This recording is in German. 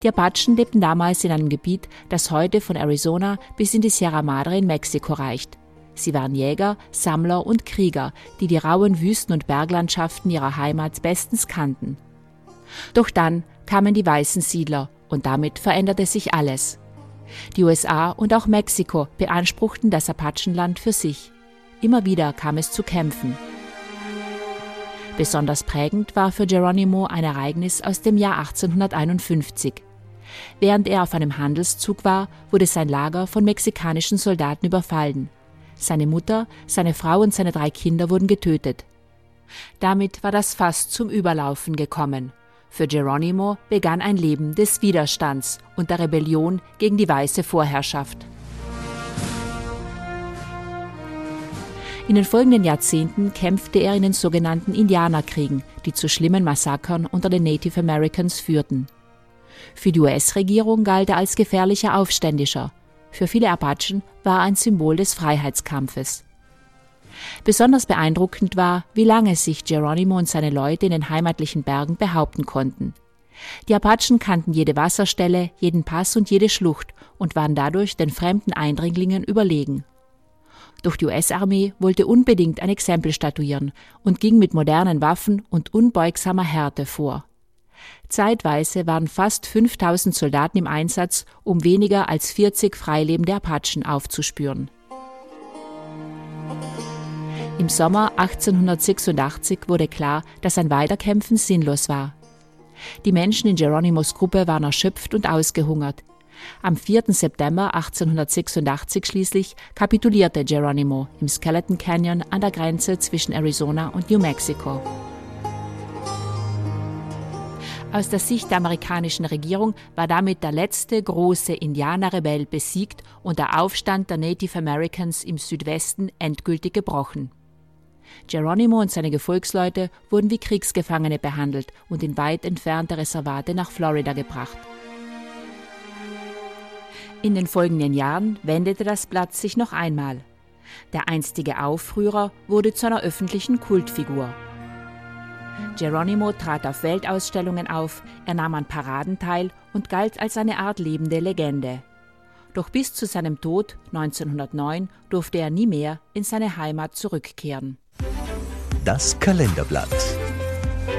Die Apachen lebten damals in einem Gebiet, das heute von Arizona bis in die Sierra Madre in Mexiko reicht. Sie waren Jäger, Sammler und Krieger, die die rauen Wüsten- und Berglandschaften ihrer Heimat bestens kannten. Doch dann kamen die weißen Siedler und damit veränderte sich alles. Die USA und auch Mexiko beanspruchten das Apachenland für sich. Immer wieder kam es zu Kämpfen. Besonders prägend war für Geronimo ein Ereignis aus dem Jahr 1851. Während er auf einem Handelszug war, wurde sein Lager von mexikanischen Soldaten überfallen. Seine Mutter, seine Frau und seine 3 Kinder wurden getötet. Damit war das Fass zum Überlaufen gekommen. Für Geronimo begann ein Leben des Widerstands und der Rebellion gegen die weiße Vorherrschaft. In den folgenden Jahrzehnten kämpfte er in den sogenannten Indianerkriegen, die zu schlimmen Massakern unter den Native Americans führten. Für die US-Regierung galt er als gefährlicher Aufständischer. Für viele Apachen war er ein Symbol des Freiheitskampfes. Besonders beeindruckend war, wie lange sich Geronimo und seine Leute in den heimatlichen Bergen behaupten konnten. Die Apachen kannten jede Wasserstelle, jeden Pass und jede Schlucht und waren dadurch den fremden Eindringlingen überlegen. Doch die US-Armee wollte unbedingt ein Exempel statuieren und ging mit modernen Waffen und unbeugsamer Härte vor. Zeitweise waren fast 5000 Soldaten im Einsatz, um weniger als 40 freilebende Apachen aufzuspüren. Im Sommer 1886 wurde klar, dass ein Weiterkämpfen sinnlos war. Die Menschen in Geronimos Gruppe waren erschöpft und ausgehungert. Am 4. September 1886 schließlich kapitulierte Geronimo im Skeleton Canyon an der Grenze zwischen Arizona und New Mexico. Aus der Sicht der amerikanischen Regierung war damit der letzte große Indianerrebell besiegt und der Aufstand der Native Americans im Südwesten endgültig gebrochen. Geronimo und seine Gefolgsleute wurden wie Kriegsgefangene behandelt und in weit entfernte Reservate nach Florida gebracht. In den folgenden Jahren wendete das Blatt sich noch einmal. Der einstige Aufrührer wurde zu einer öffentlichen Kultfigur. Geronimo trat auf Weltausstellungen auf, er nahm an Paraden teil und galt als eine Art lebende Legende. Doch bis zu seinem Tod 1909 durfte er nie mehr in seine Heimat zurückkehren. Das Kalenderblatt.